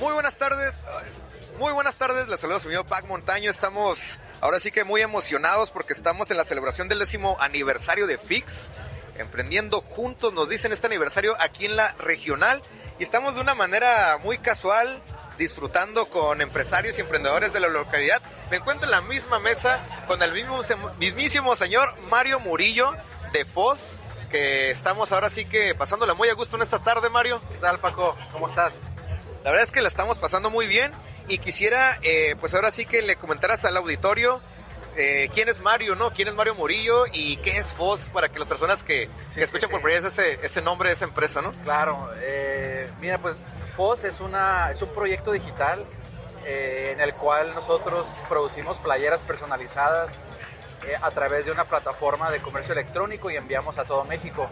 Muy buenas tardes. Muy buenas tardes, les saluda su amigo Pac Montaño. Estamos ahora sí que muy emocionados porque estamos en la celebración del 10º aniversario de Fix. Emprendiendo juntos, nos dicen este aniversario aquí en la regional. Y estamos de una manera muy casual, disfrutando con empresarios y emprendedores de la localidad. Me encuentro en la misma mesa con el mismísimo señor Mario Murillo de Foz, que estamos ahora sí que pasándola muy a gusto en esta tarde, Mario. ¿Qué tal, Paco? ¿Cómo estás? La verdad es que la estamos pasando muy bien y quisiera, pues ahora sí que le comentaras al auditorio quién es Mario, ¿no? ¿Quién es Mario Murillo y qué es Foz para que las personas que escuchan por primera vez ese nombre de esa empresa, ¿no? Claro, mira, pues Foz es un proyecto digital en el cual nosotros producimos playeras personalizadas a través de una plataforma de comercio electrónico y enviamos a todo México.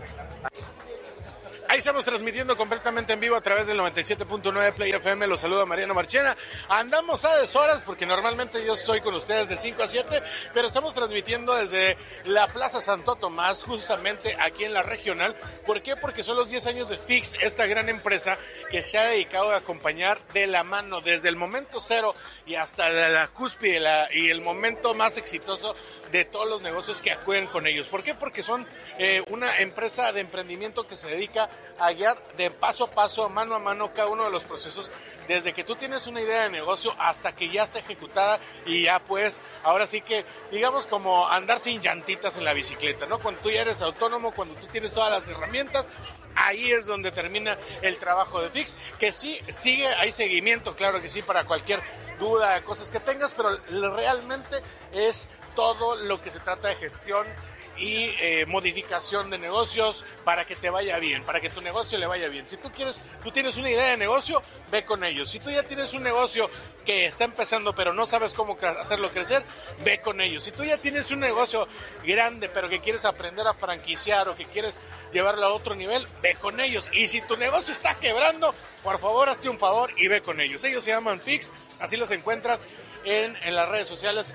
Ahí estamos transmitiendo completamente en vivo a través del 97.9 Play FM. Los saluda Mariano Marchena. Andamos a deshoras porque normalmente yo estoy con ustedes de 5 a 7, pero estamos transmitiendo desde la Plaza Santo Tomás, justamente aquí en la regional. ¿Por qué? Porque son los 10 años de Fix, esta gran empresa que se ha dedicado a acompañar de la mano desde el momento cero y hasta la cúspide y el momento más exitoso de todos los negocios que acuden con ellos. ¿Por qué? Porque son una empresa de emprendimiento que se dedica a guiar de paso a paso, mano a mano, cada uno de los procesos, desde que tú tienes una idea de negocio hasta que ya está ejecutada y ya pues, ahora sí que, digamos como andar sin llantitas en la bicicleta, ¿no? Cuando tú ya eres autónomo, cuando tú tienes todas las herramientas, ahí es donde termina el trabajo de Fix, que sí, hay seguimiento, claro que sí, para cualquier duda, cosas que tengas, pero realmente es todo lo que se trata de gestión y modificación de negocios para que te vaya bien, para que tu negocio le vaya bien. Si tú tienes una idea de negocio, ve con ellos. Si tú ya tienes un negocio que está empezando pero no sabes cómo hacerlo crecer, ve con ellos. Si tú ya tienes un negocio grande pero que quieres aprender a franquiciar o que quieres llevarlo a otro nivel, ve con ellos. Y si tu negocio está quebrando, por favor, hazte un favor y ve con ellos. Ellos se llaman Fix, así los encuentras en las redes sociales.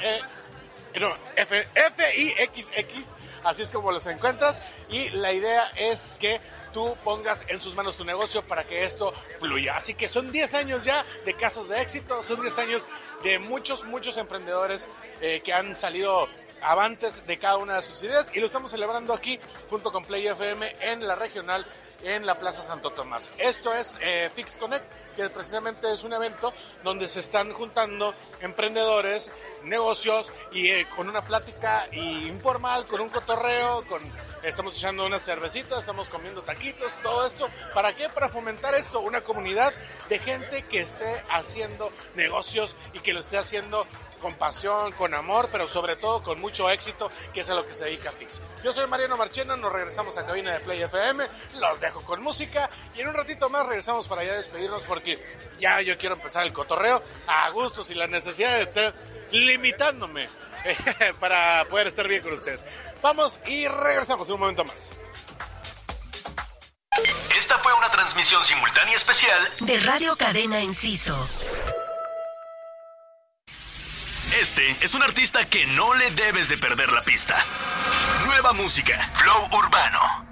FIXX, así es como los encuentras, y la idea es que tú pongas en sus manos tu negocio para que esto fluya. Así que son 10 años ya de casos de éxito, son 10 años de muchos emprendedores que han salido avantes de cada una de sus ideas, y lo estamos celebrando aquí junto con Play FM en la regional, en la Plaza Santo Tomás. Esto es Fix Connect, que precisamente es un evento donde se están juntando emprendedores, negocios, y con una plática informal, con un cotorreo, estamos echando unas cervecitas, estamos comiendo taquitos, todo esto. ¿Para qué? Para fomentar esto, una comunidad de gente que esté haciendo negocios y que lo esté haciendo con pasión, con amor, pero sobre todo con mucho éxito, que es a lo que se dedica Fix. Yo soy Mariano Marchena, nos regresamos a cabina de Play FM, los dejo con música y en un ratito más regresamos para ya despedirnos porque ya yo quiero empezar el cotorreo a gusto, sin la necesidad de estar limitándome para poder estar bien con ustedes. Vamos y regresamos en un momento más. Esta fue una transmisión simultánea especial de Radio Cadena Enciso. Este es un artista que no le debes de perder la pista. Nueva música, Flow Urbano.